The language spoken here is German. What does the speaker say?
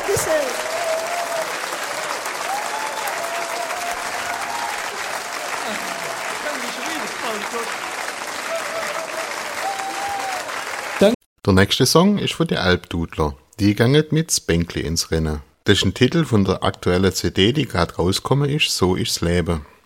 Dankeschön. Der nächste Song ist von den Alpdudler. Die gehen mit Spengli ins Rennen. Das ist ein Titel von der aktuellen CD, die gerade rausgekommen ist, So ist's Leben.